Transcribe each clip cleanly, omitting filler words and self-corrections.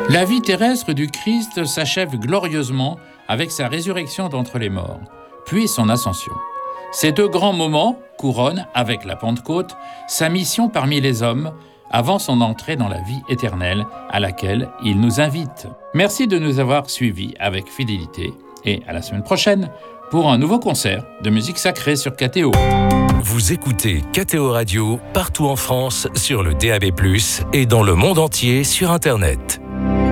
La vie terrestre du Christ s'achève glorieusement avec sa résurrection d'entre les morts, puis son ascension. Ces deux grands moments couronnent, avec la Pentecôte, sa mission parmi les hommes avant son entrée dans la vie éternelle à laquelle il nous invite. Merci de nous avoir suivis avec fidélité et à la semaine prochaine pour un nouveau concert de musique sacrée sur KTO. Vous écoutez KTO Radio partout en France sur le DAB+, et dans le monde entier sur Internet.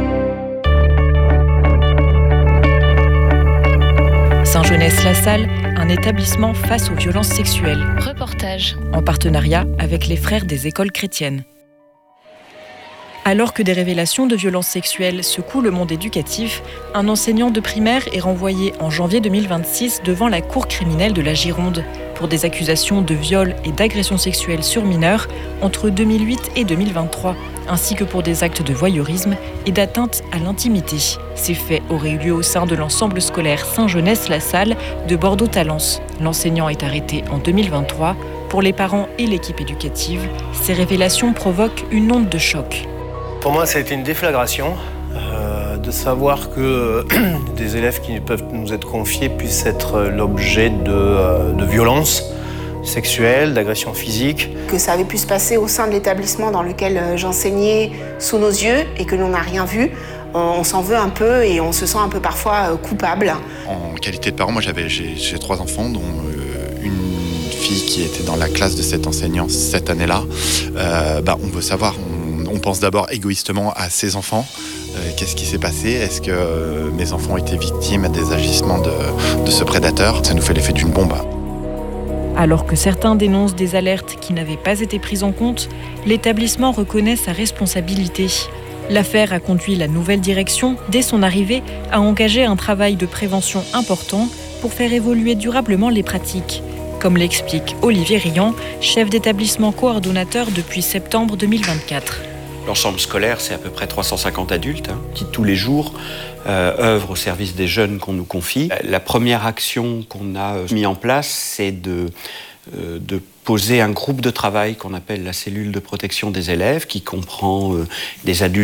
Saint-Genès-la-Salle, un établissement face aux violences sexuelles. Reportage. En partenariat avec les frères des écoles chrétiennes. Alors que des révélations de violences sexuelles secouent le monde éducatif, un enseignant de primaire est renvoyé en janvier 2026 devant la cour criminelle de la Gironde pour des accusations de viol et d'agression sexuelle sur mineurs entre 2008 et 2023, ainsi que pour des actes de voyeurisme et d'atteinte à l'intimité. Ces faits auraient eu lieu au sein de l'ensemble scolaire Saint-Genès-la-Salle de Bordeaux-Talence. L'enseignant est arrêté en 2023. Pour les parents et l'équipe éducative, ces révélations provoquent une onde de choc. Pour moi, ça a été une déflagration de savoir que des élèves qui peuvent nous être confiés puissent être l'objet de violences sexuelles, d'agressions physiques. Que ça avait pu se passer au sein de l'établissement dans lequel j'enseignais sous nos yeux et que l'on n'a rien vu. On s'en veut un peu et on se sent un peu parfois coupable. En qualité de parent, moi j'ai 3 enfants, dont une fille qui était dans la classe de cet enseignant cette année-là. On veut savoir, on pense d'abord égoïstement à ses enfants. Qu'est-ce qui s'est passé? Est-ce que mes enfants ont été victimes des agissements de ce prédateur? Ça nous fait l'effet d'une bombe. Alors que certains dénoncent des alertes qui n'avaient pas été prises en compte, l'établissement reconnaît sa responsabilité. L'affaire a conduit la nouvelle direction, dès son arrivée, à engager un travail de prévention important pour faire évoluer durablement les pratiques. Comme l'explique Olivier Riant, chef d'établissement coordonnateur depuis septembre 2024. L'ensemble scolaire, c'est à peu près 350 adultes qui, tous les jours, œuvrent au service des jeunes qu'on nous confie. La première action qu'on a mis en place, c'est de poser un groupe de travail qu'on appelle la cellule de protection des élèves, qui comprend des adultes